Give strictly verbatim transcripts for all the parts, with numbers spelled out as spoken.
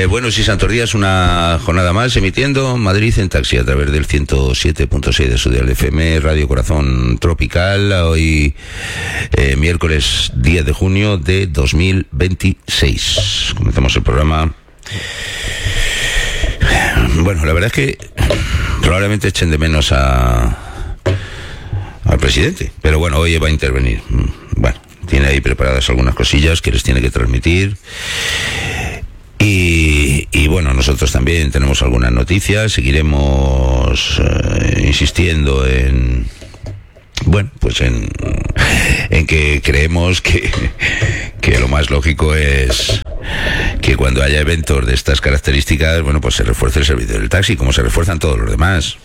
Eh, bueno, sí, Santos Días, una jornada más emitiendo Madrid en taxi a través del ciento siete punto seis de su dial F M, Radio Corazón Tropical. Hoy eh, miércoles diez de junio de dos mil veintiséis. Comenzamos el programa. Bueno, la verdad es que probablemente echen de menos a al presidente, pero bueno, hoy va a intervenir. Bueno, tiene ahí preparadas algunas cosillas que les tiene que transmitir. Y, y bueno, nosotros también tenemos algunas noticias. Seguiremos eh, insistiendo en, bueno, pues en, en que creemos que, que lo más lógico es que cuando haya eventos de estas características, bueno, pues se refuerce el servicio del taxi, como se refuerzan todos los demás.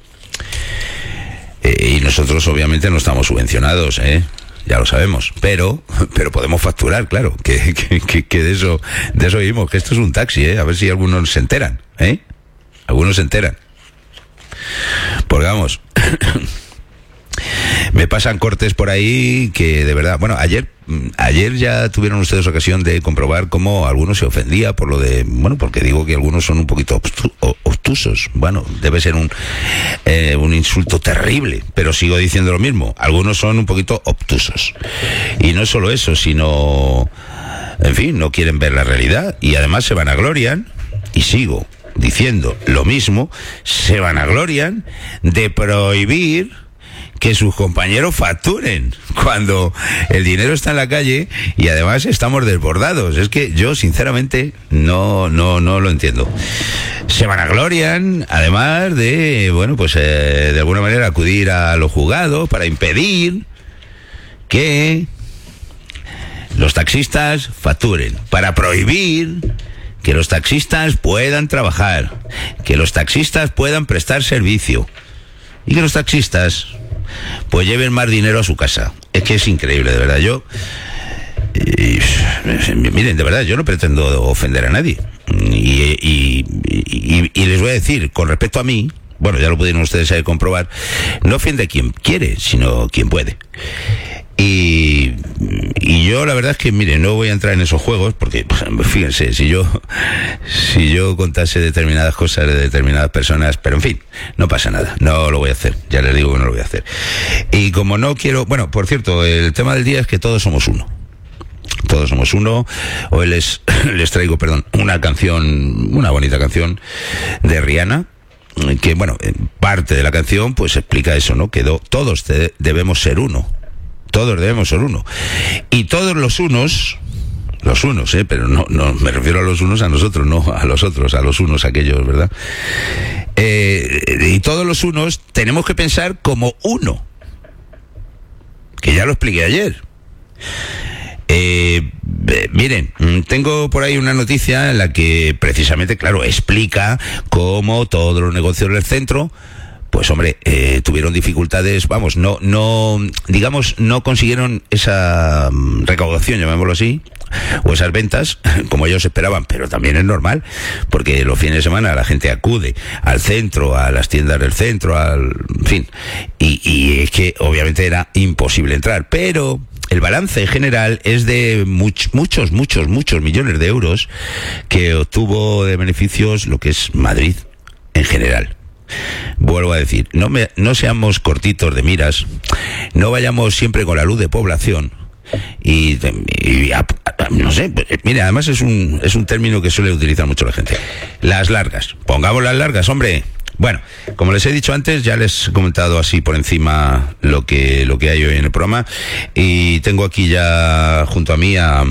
Eh, y nosotros obviamente no estamos subvencionados, ¿eh? Ya lo sabemos, pero pero podemos facturar, claro, que, que, que, que de eso de eso vivimos, que esto es un taxi, ¿eh? A ver si algunos se enteran, ¿eh? Algunos se enteran. Porque vamos, me pasan cortes por ahí que de verdad, bueno, ayer ayer ya tuvieron ustedes ocasión de comprobar cómo algunos se ofendía por lo de, bueno, porque digo que algunos son un poquito obstu- obtusos. Bueno, debe ser un eh, un insulto terrible, pero sigo diciendo lo mismo. Algunos son un poquito obtusos. Y no solo eso, sino, en fin, no quieren ver la realidad y además se vanaglorian, y sigo diciendo lo mismo, se vanaglorian de prohibir que sus compañeros facturen cuando el dinero está en la calle y además estamos desbordados. Es que yo sinceramente no no no lo entiendo. Se vanaglorian además de, bueno, pues eh, de alguna manera acudir a los juzgados para impedir que los taxistas facturen, para prohibir que los taxistas puedan trabajar, que los taxistas puedan prestar servicio y que los taxistas pues lleven más dinero a su casa. Es que es increíble, de verdad. Yo, y, miren, de verdad, yo no pretendo ofender a nadie. Y, y, y, y les voy a decir, con respecto a mí, bueno, ya lo pudieron ustedes saber comprobar, no ofende a quien quiere, sino quien puede. Y, y yo la verdad es que, mire, no voy a entrar en esos juegos porque, pues, fíjense, si yo si yo contase determinadas cosas de determinadas personas, pero en fin, no pasa nada, no lo voy a hacer, ya les digo que no lo voy a hacer. Y como no quiero, bueno, por cierto, el tema del día es que todos somos uno. Todos somos uno. Hoy les, les traigo, perdón, una canción, una bonita canción de Rihanna, que, bueno, parte de la canción pues explica eso, ¿no? Que do, todos te, debemos ser uno. Todos debemos ser uno. Y todos los unos, los unos, ¿eh? Pero no, no me refiero a los unos a nosotros, no a los otros, a los unos aquellos, ¿verdad? Eh, y todos los unos tenemos que pensar como uno. Que ya lo expliqué ayer. Eh, eh, miren, tengo por ahí una noticia en la que precisamente, claro, explica cómo todos los negocios del centro, pues hombre, eh, tuvieron dificultades, vamos, no, no, digamos, no consiguieron esa um, recaudación, llamémoslo así, o esas ventas, como ellos esperaban, pero también es normal, porque los fines de semana la gente acude al centro, a las tiendas del centro, al, en fin, y, y es que obviamente era imposible entrar, pero el balance general es de much, muchos, muchos, muchos millones de euros que obtuvo de beneficios lo que es Madrid en general. Vuelvo a decir, no, me, no seamos cortitos de miras, no vayamos siempre con la luz de población y, y a, a, no sé, mire, además es un, es un término que suele utilizar mucho la gente. Las largas, pongamos las largas, hombre. Bueno, como les he dicho antes, ya les he comentado así por encima lo que, lo que hay hoy en el programa y tengo aquí ya junto a mí a...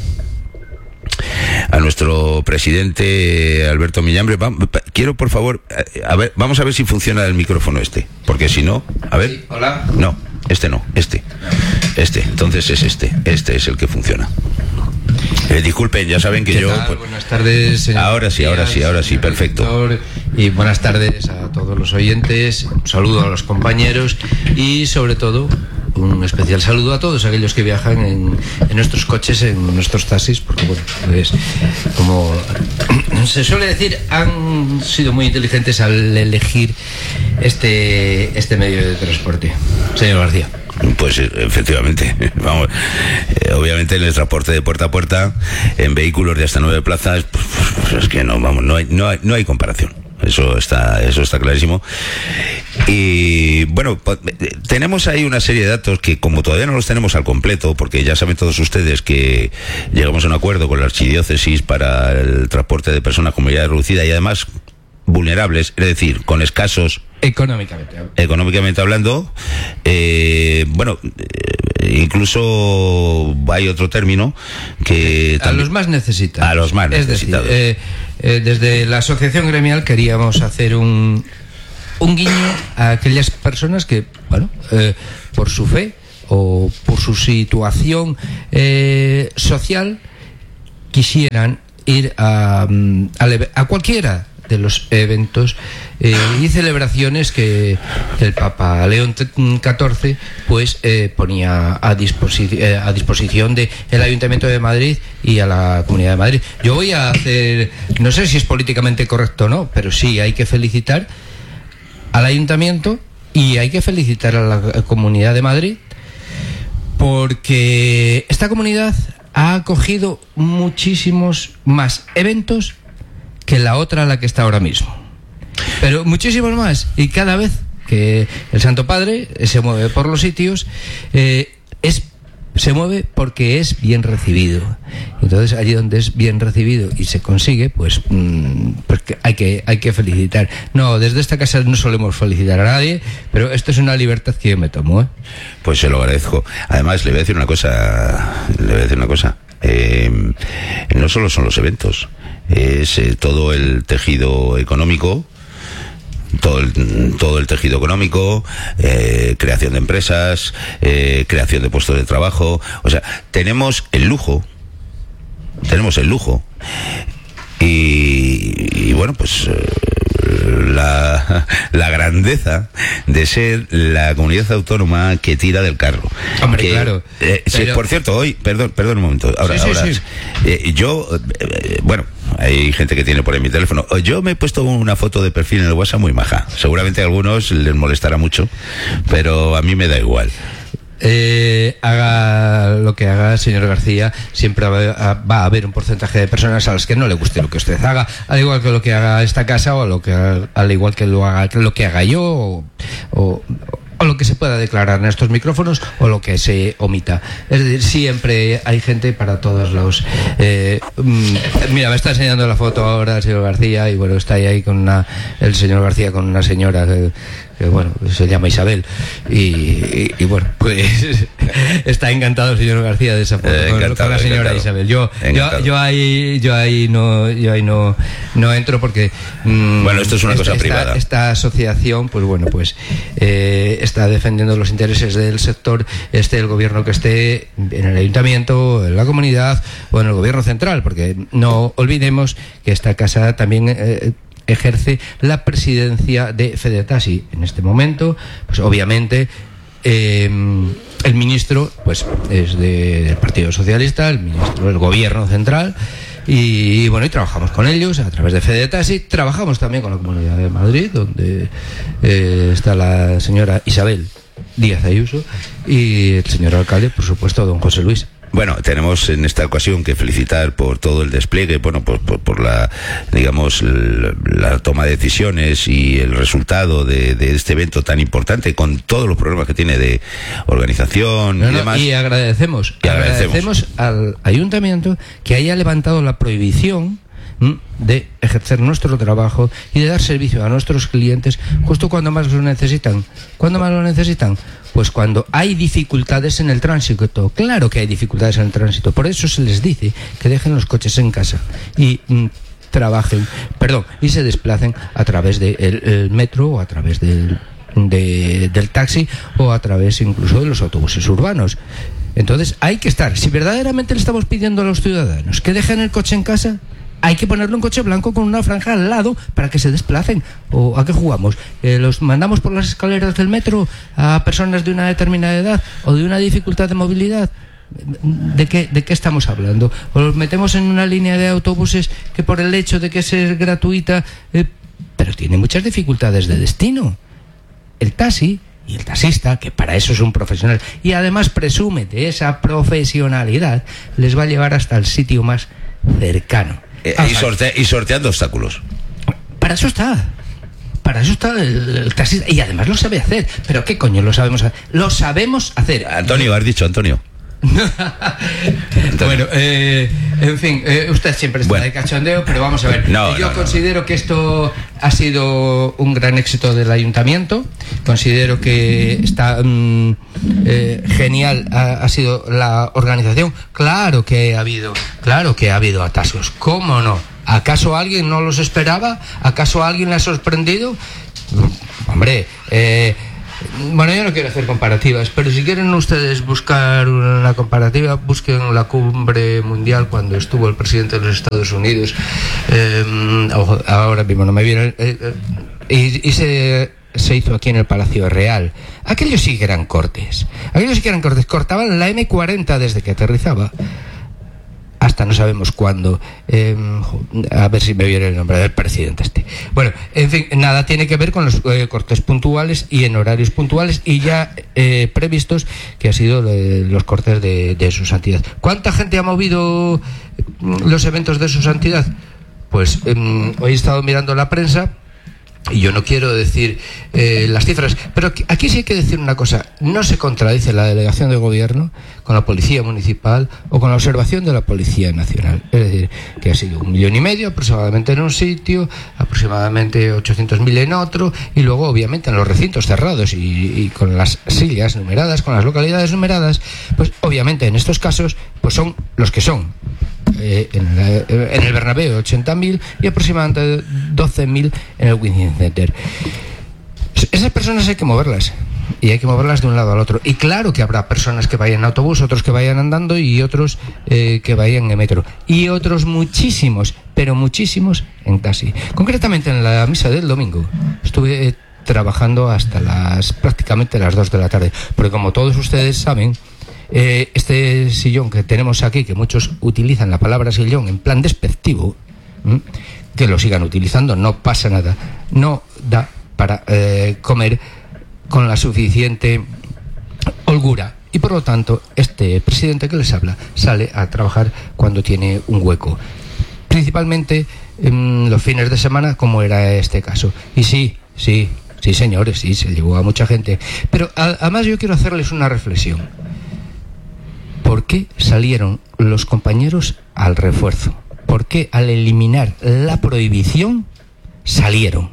a nuestro presidente Alberto Millambre. Quiero, por favor, a ver, vamos a ver si funciona el micrófono este, porque si no, a ver. Sí, hola. No, este no, este. Este, entonces es este. Este es el que funciona. Eh, disculpen, ya saben que ¿Qué yo... tal? Pues, buenas tardes, señor. Ahora sí, ahora sí, ahora sí, perfecto. Y buenas tardes a todos los oyentes, un saludo a los compañeros y sobre todo un especial saludo a todos aquellos que viajan en, en nuestros coches, en nuestros taxis, porque bueno, pues como se suele decir, han sido muy inteligentes al elegir este, este medio de transporte. Señor García. Pues efectivamente, vamos, eh, obviamente en el transporte de puerta a puerta, en vehículos de hasta nueve plazas, pues, pues es que no, vamos, no hay, no hay, no hay comparación. Eso está, eso está clarísimo. Y bueno, pues, tenemos ahí una serie de datos que, como todavía no los tenemos al completo, porque ya saben todos ustedes que llegamos a un acuerdo con la archidiócesis para el transporte de personas con movilidad reducida y además vulnerables, es decir, con escasos económicamente económicamente hablando, eh, bueno, eh, incluso hay otro término que a también, los más necesitados a los más es necesitados decir, eh, eh, desde la asociación gremial queríamos hacer un un guiño a aquellas personas que, bueno, eh, por su fe o por su situación eh, social quisieran ir a, a, a cualquiera de los eventos eh, y celebraciones que el Papa León catorce pues eh, ponía a, disposi eh, a disposición del Ayuntamiento de Madrid y a la Comunidad de Madrid. Yo voy a hacer, no sé si es políticamente correcto o no, pero sí hay que felicitar al Ayuntamiento y hay que felicitar a la Comunidad de Madrid, porque esta comunidad ha acogido muchísimos más eventos que la otra a la que está ahora mismo, pero muchísimos más, y cada vez que el Santo Padre se mueve por los sitios eh, es se mueve porque es bien recibido. Entonces allí donde es bien recibido y se consigue, pues, mmm, pues que hay que hay que felicitar. No, desde esta casa no solemos felicitar a nadie, pero esto es una libertad que yo me tomo, ¿eh? Pues se lo agradezco. Además le voy a decir una cosa, le voy a decir una cosa. Eh, no solo son los eventos, es eh, todo el tejido económico, todo el, todo el tejido económico, eh, creación de empresas, eh, creación de puestos de trabajo. O sea, tenemos el lujo, tenemos el lujo y, y bueno, pues eh, la, la grandeza de ser la comunidad autónoma que tira del carro. Hombre, que, claro. Eh, sí, pero... por cierto, hoy, perdón, perdón un momento. Ahora, sí, sí, ahora, sí. Eh, yo, eh, bueno, hay gente que tiene por ahí mi teléfono. Yo me he puesto una foto de perfil en el WhatsApp muy maja. Seguramente a algunos les molestará mucho, pero a mí me da igual. Eh, haga lo que haga, señor García, siempre va a haber un porcentaje de personas a las que no le guste lo que usted haga, al igual que lo que haga esta casa, o lo que al igual que lo haga lo que haga yo, o, o, o lo que se pueda declarar en estos micrófonos, o lo que se omita. Es decir, siempre hay gente para todos los eh, mira, me está enseñando la foto ahora el señor García, y bueno, está ahí, ahí con una, el señor García con una señora que, que bueno, se llama Isabel, y, y, y bueno, pues está encantado el señor García de esa foto, eh, con, con la señora encantado. Isabel. Yo, yo, yo ahí, yo ahí no, yo ahí no, no entro porque mmm, bueno, esto es una esta, cosa esta, privada. Esta asociación, pues bueno, pues eh, está defendiendo los intereses del sector, esté el gobierno que esté, en el ayuntamiento, en la comunidad o en el gobierno central, porque no olvidemos que esta casa también eh, ejerce la presidencia de Fedetaxi en este momento. Pues obviamente eh, el ministro pues es de, del Partido Socialista, el ministro del gobierno central, y, y bueno, y trabajamos con ellos a través de Fedetaxi. Trabajamos también con la Comunidad de Madrid, donde eh, está la señora Isabel Díaz Ayuso, y el señor alcalde, por supuesto, don José Luis. Bueno, tenemos en esta ocasión que felicitar por todo el despliegue, bueno, por, por, por la, digamos, la, la toma de decisiones y el resultado de, de este evento tan importante, con todos los problemas que tiene de organización no, y no, demás. Y agradecemos, y agradecemos, agradecemos al ayuntamiento que haya levantado la prohibición de ejercer nuestro trabajo y de dar servicio a nuestros clientes justo cuando más lo necesitan. ¿Cuándo más lo necesitan? Pues cuando hay dificultades en el tránsito. Claro que hay dificultades en el tránsito, por eso se les dice que dejen los coches en casa y mm, trabajen, perdón, y se desplacen a través del metro o a través del, de, del taxi o a través incluso de los autobuses urbanos. Entonces hay que estar, si verdaderamente le estamos pidiendo a los ciudadanos que dejen el coche en casa, hay que ponerlo en coche blanco con una franja al lado para que se desplacen. ¿O a qué jugamos? Eh, ¿Los mandamos por las escaleras del metro a personas de una determinada edad o de una dificultad de movilidad? ¿De qué, de qué estamos hablando? ¿O los metemos en una línea de autobuses que por el hecho de que es gratuita, eh, pero tiene muchas dificultades de destino? El taxi y el taxista, que para eso es un profesional y además presume de esa profesionalidad, les va a llevar hasta el sitio más cercano. Eh, y, sorte y sorteando obstáculos. Para eso está. Para eso está el, el taxista. Y además lo sabe hacer. ¿Pero qué coño lo sabemos hacer? Lo sabemos hacer. Antonio, has dicho, Antonio. Bueno, eh, en fin, eh, usted siempre está bueno. de cachondeo, pero vamos a ver. No, Yo no, considero no. que esto ha sido un gran éxito del ayuntamiento. Considero que está mmm, eh, genial ha, ha sido la organización. Claro que ha habido, claro que ha habido atascos. ¿Cómo no? ¿Acaso alguien no los esperaba? ¿Acaso alguien le ha sorprendido? Hombre, eh, bueno, yo no quiero hacer comparativas, pero si quieren ustedes buscar una comparativa, busquen la cumbre mundial cuando estuvo el presidente de los Estados Unidos. Eh, ahora mismo no me viene. Eh, eh, y, y se, se hizo aquí en el Palacio Real. Aquellos sí que eran cortes. Aquellos sí que eran cortes. Cortaban la eme cuarenta desde que aterrizaba hasta no sabemos cuándo. Eh, a ver si me viene el nombre del presidente este. Bueno, en fin, nada tiene que ver con los eh, cortes puntuales y en horarios puntuales y ya eh, previstos, que ha sido eh, los cortes de, de su santidad. ¿Cuánta gente ha movido los eventos de su santidad? Pues eh, hoy he estado mirando la prensa y yo no quiero decir eh, las cifras, pero aquí sí hay que decir una cosa: no se contradice la delegación de gobierno con la policía municipal o con la observación de la Policía Nacional. Es decir, que ha sido un millón y medio aproximadamente en un sitio, aproximadamente ochocientos mil en otro, y luego obviamente en los recintos cerrados y, y con las sillas numeradas, con las localidades numeradas, pues obviamente en estos casos pues son los que son. Eh, en, la, en el Bernabéu ochenta mil y aproximadamente doce mil en el Within Center. Esas personas hay que moverlas y hay que moverlas de un lado al otro, y claro que habrá personas que vayan en autobús, otros que vayan andando y otros eh, que vayan en metro y otros muchísimos, pero muchísimos en taxi. Concretamente en la misa del domingo estuve eh, trabajando hasta las prácticamente las dos de la tarde, porque como todos ustedes saben, Eh, este sillón que tenemos aquí, que muchos utilizan la palabra sillón en plan despectivo, ¿m? que lo sigan utilizando, no pasa nada, no da para eh, comer con la suficiente holgura, y por lo tanto este presidente que les habla sale a trabajar cuando tiene un hueco, principalmente en los fines de semana, como era este caso. Y sí, sí, sí señores, sí, se llevó a mucha gente, pero además yo quiero hacerles una reflexión. ¿Por qué salieron los compañeros al refuerzo? ¿Por qué al eliminar la prohibición salieron?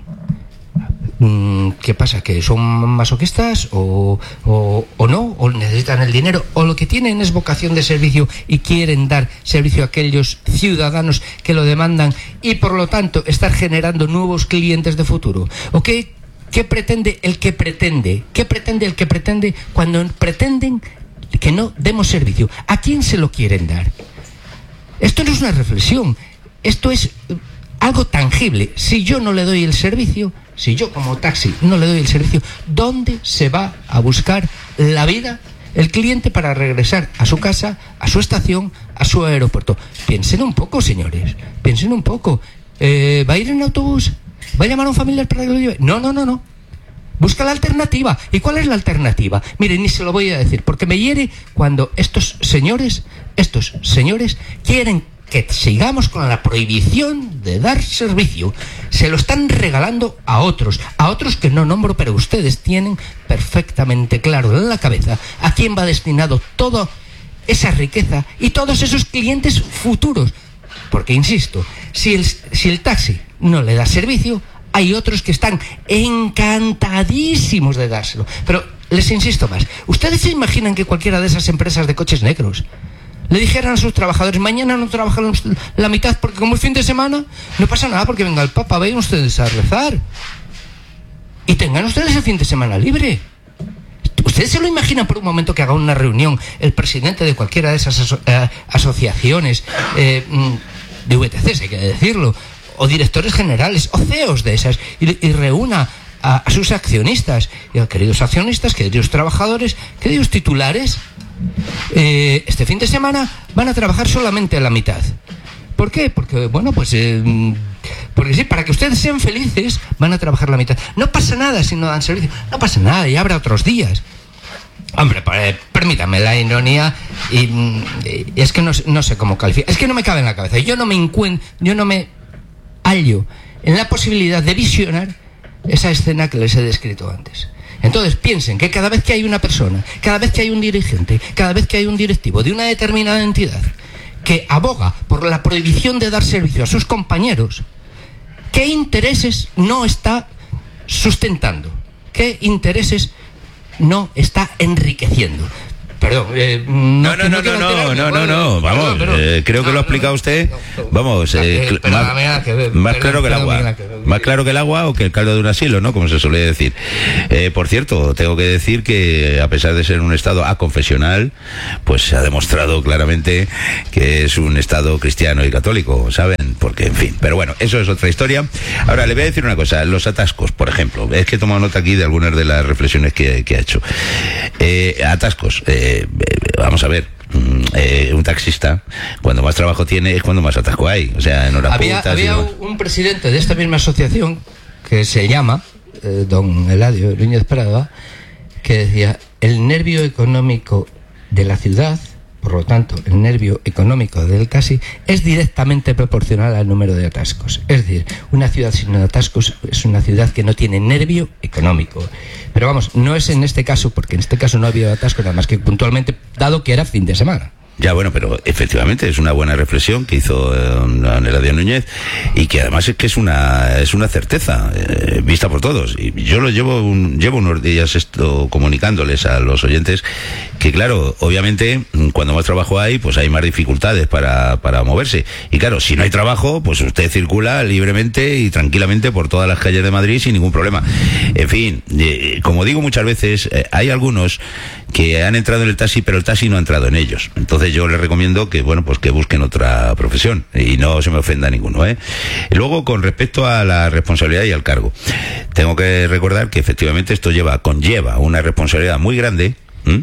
¿Qué pasa? ¿Que son masoquistas o, o, o no? ¿O necesitan el dinero? ¿O lo que tienen es vocación de servicio y quieren dar servicio a aquellos ciudadanos que lo demandan y por lo tanto estar generando nuevos clientes de futuro? ¿O qué, qué pretende el que pretende? ¿Qué pretende el que pretende cuando pretenden que no demos servicio? ¿A quién se lo quieren dar? Esto no es una reflexión, esto es algo tangible. Si yo no le doy el servicio, si yo como taxi no le doy el servicio, ¿dónde se va a buscar la vida el cliente para regresar a su casa, a su estación, a su aeropuerto? Piensen un poco, señores, piensen un poco. Eh, ¿Va a ir en autobús? ¿Va a llamar a un familiar para que lo lleve? No, no, no, no. Busca la alternativa. ¿Y cuál es la alternativa? Miren, ni se lo voy a decir, porque me hiere cuando estos señores, estos señores quieren que sigamos con la prohibición de dar servicio. Se lo están regalando a otros, a otros que no nombro, pero ustedes tienen perfectamente claro en la cabeza a quién va destinado toda esa riqueza y todos esos clientes futuros. Porque, insisto, si el, si el taxi no le da servicio, hay otros que están encantadísimos de dárselo. Pero les insisto más. ¿Ustedes se imaginan que cualquiera de esas empresas de coches negros le dijeran a sus trabajadores: mañana no trabajan la mitad porque como es fin de semana, no pasa nada porque venga el Papa, vayan ustedes a rezar y tengan ustedes el fin de semana libre? ¿Ustedes se lo imaginan por un momento que haga una reunión el presidente de cualquiera de esas aso- eh, asociaciones eh, de V T C, hay que decirlo, o directores generales, o C E Os de esas, y, y reúna a, a sus accionistas, y a queridos accionistas, queridos trabajadores, queridos titulares, eh, este fin de semana van a trabajar solamente a la mitad. ¿Por qué? Porque, bueno, pues... Eh, porque sí, para que ustedes sean felices, van a trabajar la mitad. No pasa nada si no dan servicio, no pasa nada, y habrá otros días. Hombre, eh, permítame la ironía, y, y es que no, no sé cómo calificar, es que no me cabe en la cabeza, yo no me encuentro, yo no me hallo en la posibilidad de visionar esa escena que les he descrito antes. Entonces piensen que cada vez que hay una persona, cada vez que hay un dirigente, cada vez que hay un directivo de una determinada entidad que aboga por la prohibición de dar servicio a sus compañeros, ¿qué intereses no está sustentando? ¿Qué intereses no está enriqueciendo? Perdón, eh, no, no, no, no, no, no, no, no, vamos, eh, creo que lo ha explicado usted, vamos, eh, más, más claro que el agua, más claro que el agua o que el caldo de un asilo, ¿no? Como se suele decir. Eh, por cierto, tengo que decir que a pesar de ser un estado aconfesional, pues se ha demostrado claramente que es un estado cristiano y católico, ¿saben? Porque, en fin, pero bueno, eso es otra historia. Ahora, le voy a decir una cosa, los atascos, por ejemplo, es que he tomado nota aquí de algunas de las reflexiones que, que ha hecho. Eh, atascos, eh, Eh, vamos a ver, eh, un taxista cuando más trabajo tiene es cuando más atasco hay, o sea, en horas había, puntas, había un, un presidente de esta misma asociación que se llama eh, don Eladio Núñez Prada, que decía: el nervio económico de la ciudad, por lo tanto el nervio económico del taxi, es directamente proporcional al número de atascos. Es decir, una ciudad sin atascos es una ciudad que no tiene nervio económico. Pero vamos, no es en este caso, porque en este caso no ha habido atascos, nada más que puntualmente, dado que era fin de semana. Ya, bueno, pero efectivamente es una buena reflexión que hizo eh, Eladio Núñez, y que además es que es una es una certeza eh, vista por todos. Y yo lo llevo un, llevo unos días esto comunicándoles a los oyentes que, claro, obviamente cuando más trabajo hay, pues hay más dificultades para, para moverse. Y claro, si no hay trabajo, pues usted circula libremente y tranquilamente por todas las calles de Madrid sin ningún problema. En fin, eh, como digo muchas veces, eh, hay algunos que han entrado en el taxi, pero el taxi no ha entrado en ellos. Entonces yo les recomiendo que, bueno, pues que busquen otra profesión y no se me ofenda ninguno, ¿eh? Y luego, con respecto a la responsabilidad y al cargo, tengo que recordar que efectivamente esto lleva, conlleva una responsabilidad muy grande, ¿m?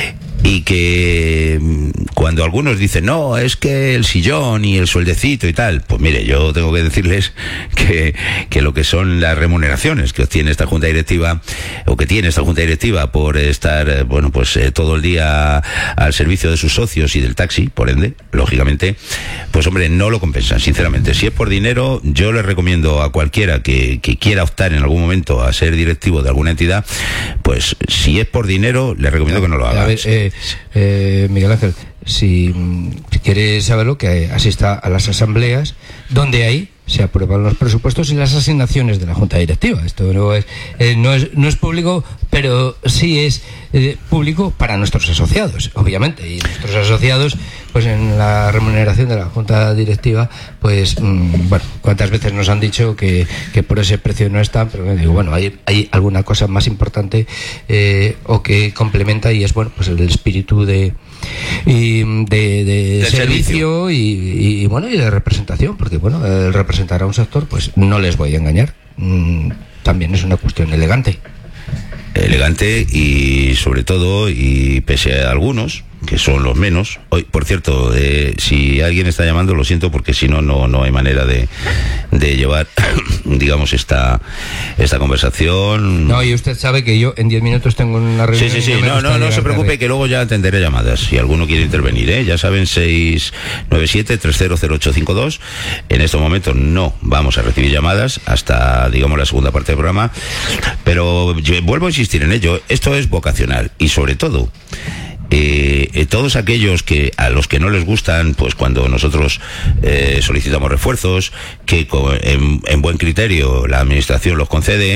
Y que cuando algunos dicen, no, es que el sillón y el sueldecito y tal, pues mire, yo tengo que decirles que, que lo que son las remuneraciones que obtiene esta junta directiva, o que tiene esta junta directiva por estar, bueno, pues eh, todo el día al servicio de sus socios y del taxi, por ende, lógicamente, pues hombre, no lo compensan, sinceramente. Si es por dinero, yo les recomiendo a cualquiera que, que quiera optar en algún momento a ser directivo de alguna entidad, pues si es por dinero, les recomiendo que no lo haga. A ver, eh, eh, Miguel Ángel, si, si quiere saberlo, que asista a las asambleas donde ahí se aprueban los presupuestos y las asignaciones de la junta directiva. Esto no es, eh, no es, no es público, pero sí es eh, público para nuestros asociados, obviamente, y nuestros asociados, pues en la remuneración de la junta directiva, pues mmm, bueno, cuántas veces nos han dicho que, que por ese precio no están, pero digo, bueno, hay, hay alguna cosa más importante eh, o que complementa, y es, bueno, pues el espíritu de y de, de, de servicio, servicio. Y, y bueno, y de representación, porque bueno, el representar a un sector, pues no les voy a engañar, mmm, también es una cuestión elegante elegante y sobre todo, y pese a algunos que son los menos. Hoy, por cierto, eh, si alguien está llamando, lo siento, porque si no, no no hay manera de, de llevar, digamos, esta esta conversación. No, y usted sabe que yo en diez minutos tengo una reunión. Sí, sí, sí, no, no, no se preocupe, que luego ya atenderé llamadas, si alguno quiere intervenir, ¿eh? Ya saben, seis nueve siete, tres cero cero ocho cinco dos. En estos momentos no vamos a recibir llamadas hasta, digamos, la segunda parte del programa, pero yo vuelvo a insistir en ello, esto es vocacional, y sobre todo, Eh, eh, todos aquellos que a los que no les gustan, pues cuando nosotros eh, solicitamos refuerzos, que con, en, en buen criterio la administración los concede,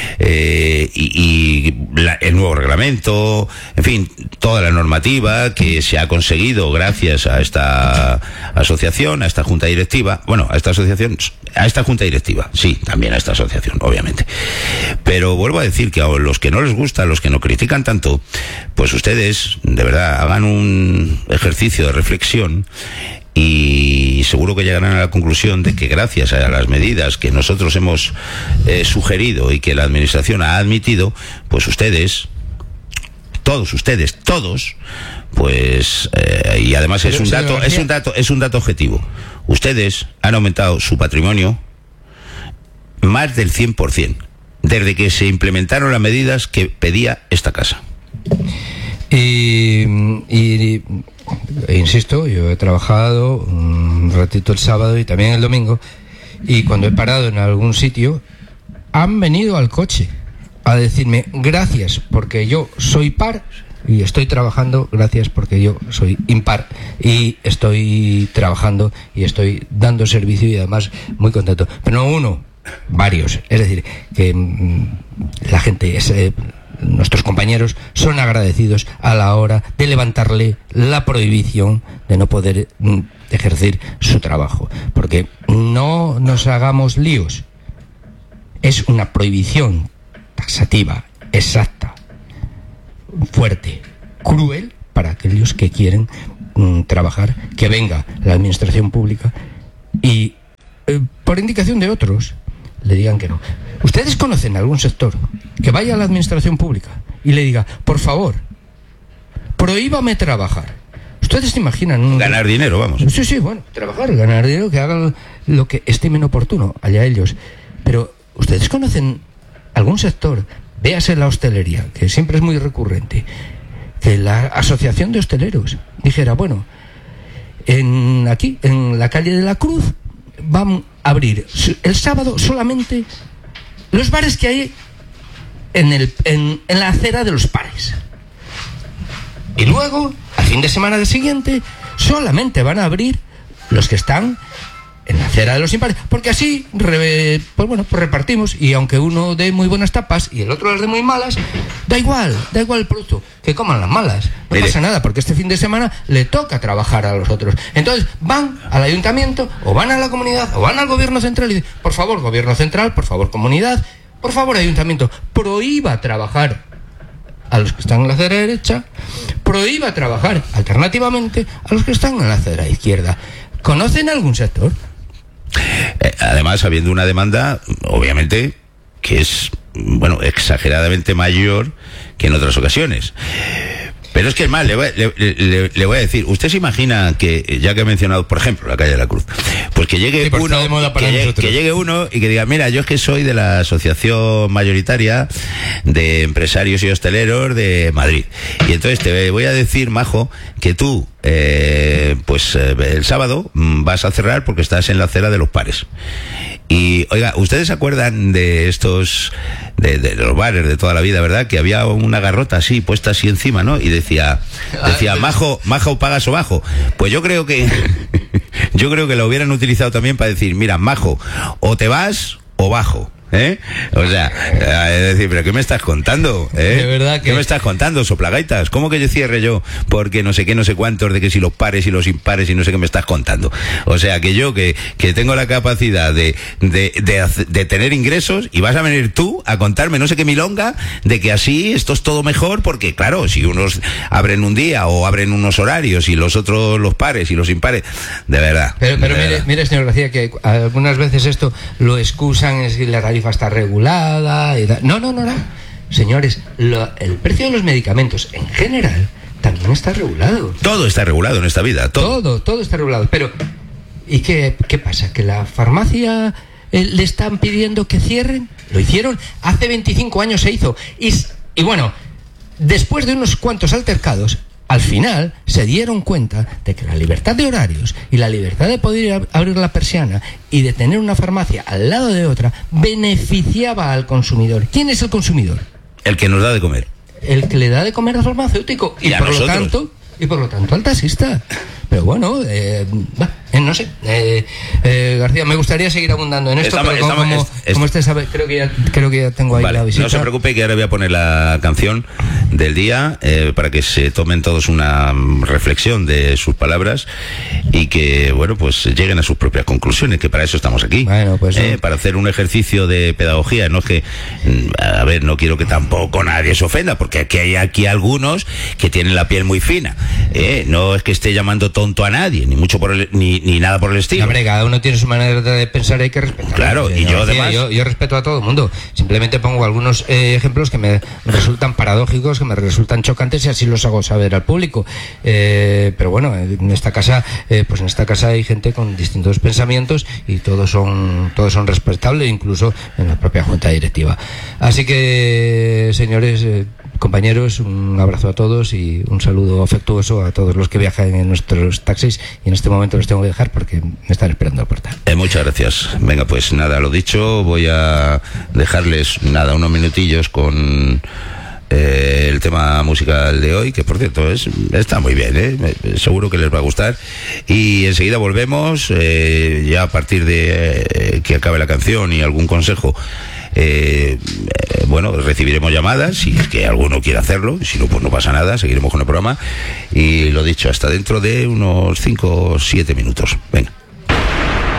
eh, y, y la, el nuevo reglamento, en fin, toda la normativa que se ha conseguido gracias a esta asociación, a esta junta directiva, bueno, a esta asociación, a esta junta directiva, sí, también a esta asociación, obviamente. Pero vuelvo a decir que a los que no les gusta, a los que no critican tanto, pues ustedes, de verdad, hagan un ejercicio de reflexión y seguro que llegarán a la conclusión de que gracias a las medidas que nosotros hemos eh, sugerido y que la administración ha admitido, pues ustedes, todos ustedes, todos, pues eh, y además es un dato, es un dato, es un dato objetivo. Ustedes han aumentado su patrimonio más del cien por ciento desde que se implementaron las medidas que pedía esta casa. Y, y, e insisto, yo he trabajado un ratito el sábado y también el domingo, y cuando he parado en algún sitio han venido al coche a decirme gracias porque yo soy par y estoy trabajando, gracias porque yo soy impar y estoy trabajando y estoy dando servicio y además muy contento. Pero no uno, varios. Es decir, que mmm, la gente es... Eh, nuestros compañeros son agradecidos a la hora de levantarle la prohibición de no poder mm, ejercer su trabajo, porque no nos hagamos líos, es una prohibición taxativa, exacta, fuerte, cruel para aquellos que quieren mm, trabajar, que venga la administración pública y eh, por indicación de otros le digan que no. ¿Ustedes conocen algún sector que vaya a la administración pública y le diga, por favor, prohíbame trabajar? ¿Ustedes se imaginan? Un... Ganar dinero, vamos. Sí, sí, bueno, trabajar, ganar dinero, que hagan lo que estimen oportuno, allá ellos. Pero, ¿ustedes conocen algún sector? Véase la hostelería, que siempre es muy recurrente, que la asociación de hosteleros dijera, bueno, en aquí, en la calle de la Cruz, van a abrir el sábado solamente los bares que hay en, el, en, en la acera de los pares. Y luego, al fin de semana del siguiente, solamente van a abrir los que están en la acera de los impares, porque así, re, pues bueno, pues repartimos, y aunque uno dé muy buenas tapas y el otro las dé muy malas, da igual, da igual el producto, que coman las malas, no Mire. pasa nada, porque este fin de semana le toca trabajar a los otros. Entonces van al ayuntamiento, o van a la comunidad, o van al gobierno central y dicen, por favor, gobierno central, por favor, comunidad, por favor, ayuntamiento, prohíba trabajar a los que están en la acera derecha, prohíba trabajar alternativamente a los que están en la acera izquierda. ¿Conocen algún sector? Eh, además, habiendo una demanda, obviamente, que es, bueno, exageradamente mayor que en otras ocasiones. Pero es que es más, le voy, le, le, le voy a decir, usted se imagina que, ya que he mencionado, por ejemplo, la calle de la Cruz, pues que llegue sí, uno, que llegue, que llegue uno y que diga, mira, yo es que soy de la asociación mayoritaria de empresarios y hosteleros de Madrid. Y entonces te voy a decir, majo, que tú, eh, pues eh, el sábado vas a cerrar porque estás en la acera de los pares. Y, oiga, ¿ustedes se acuerdan de estos, de, de los bares de toda la vida, verdad? Que había una garrota así, puesta así encima, ¿no? Y decía, decía, majo, majo, pagas o bajo. Pues yo creo que, yo creo que lo hubieran utilizado también para decir, mira, majo, o te vas o bajo. ¿Eh? O sea, es decir, ¿pero qué me estás contando? ¿Eh? De verdad que... ¿Qué me estás contando, soplagaitas? ¿Cómo que yo cierre yo? Porque no sé qué, no sé cuántos, de que si los pares y los impares y no sé qué me estás contando. O sea, que yo que, que tengo la capacidad de, de, de, de tener ingresos y vas a venir tú a contarme no sé qué milonga de que así esto es todo mejor, porque claro, si unos abren un día o abren unos horarios y los otros los pares y los impares, de verdad. Pero, pero de mire, verdad. mire, señor García, que algunas veces esto lo excusan, es que la tarifa está regulada y da... no, no, no, no, señores, lo, el precio de los medicamentos en general también está regulado. Todo está regulado en esta vida, todo. Todo, todo está regulado, pero ¿y qué, qué pasa? ¿Que la farmacia eh, le están pidiendo que cierren? Lo hicieron, hace veinticinco años se hizo, y, y bueno, después de unos cuantos altercados, al final se dieron cuenta de que la libertad de horarios y la libertad de poder abrir la persiana y de tener una farmacia al lado de otra beneficiaba al consumidor. ¿Quién es el consumidor? El que nos da de comer. El que le da de comer al farmacéutico y, y por nosotros. lo tanto y por lo tanto al taxista. Pero bueno, eh, va, Eh, no sé, eh, eh, García, me gustaría seguir abundando en esto, Estamos- pero como, estamos- como, es- como usted sabe, creo que ya, creo que ya tengo ahí Vale, la visita. no se preocupe, que ahora voy a poner la canción del día eh, para que se tomen todos una mm, reflexión de sus palabras y que, bueno, pues lleguen a sus propias conclusiones, que para eso estamos aquí. Bueno, pues, Eh, sí. para hacer un ejercicio de pedagogía. No es que, mm, a ver, no quiero que tampoco nadie se ofenda, porque aquí hay aquí algunos que tienen la piel muy fina. Eh, no es que esté llamando tonto a nadie, ni mucho por el, ni, ni nada por el estilo. Hombre, cada uno tiene su manera de pensar y hay que respetar. Claro, y yo además- Yo, yo respeto a todo el mundo. Simplemente pongo algunos eh, ejemplos que me resultan paradójicos, que me resultan chocantes y así los hago saber al público. Eh, pero bueno, en esta casa, eh, pues en esta casa hay gente con distintos pensamientos y todos son, todos son respetables, incluso en la propia junta directiva. Así que, señores, eh, compañeros, un abrazo a todos y un saludo afectuoso a todos los que viajan en nuestros taxis, y en este momento los tengo que dejar porque me están esperando a la puerta. Eh, muchas gracias. Venga, pues nada, lo dicho, voy a dejarles nada, unos minutillos con eh, el tema musical de hoy, que por cierto es, está muy bien, ¿eh? Me- seguro que les va a gustar. Y enseguida volvemos, eh, ya a partir de eh, que acabe la canción y algún consejo. Eh, eh, bueno, recibiremos llamadas si es que alguno quiere hacerlo, si no, pues no pasa nada, seguiremos con el programa. Y lo dicho, hasta dentro de unos cinco o siete minutos. Venga.